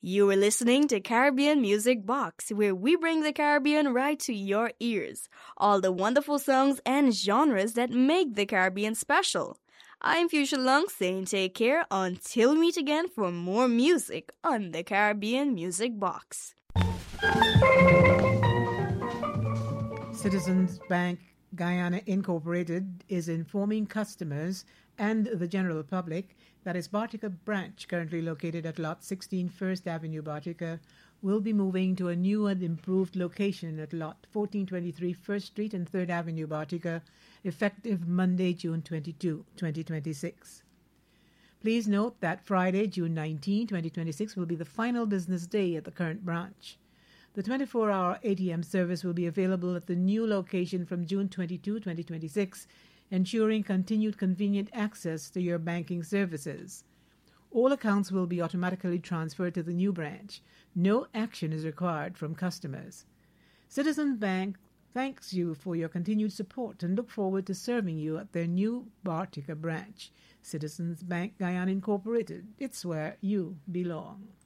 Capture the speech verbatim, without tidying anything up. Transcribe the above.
You are listening to Caribbean Music Box, where we bring the Caribbean right to your ears. All the wonderful songs and genres that make the Caribbean special. I'm Fuchsia Lung saying take care until we meet again for more music on the Caribbean Music Box. Citizens Bank Guyana Incorporated is informing customers and the general public that its Bartica branch, currently located at Lot sixteen First Avenue, Bartica, will be moving to a new and improved location at Lot fourteen twenty-three First Street and third Avenue, Bartica, effective Monday, June twenty-second, twenty twenty-six. Please note that Friday, June nineteenth, twenty twenty-six, will be the final business day at the current branch. The twenty-four hour A T M service will be available at the new location from June twenty-second, twenty twenty-six, ensuring continued convenient access to your banking services. All accounts will be automatically transferred to the new branch. No action is required from customers. Citizens Bank thanks you for your continued support and look forward to serving you at their new Bartica branch. Citizens Bank Guyana Incorporated. It's where you belong.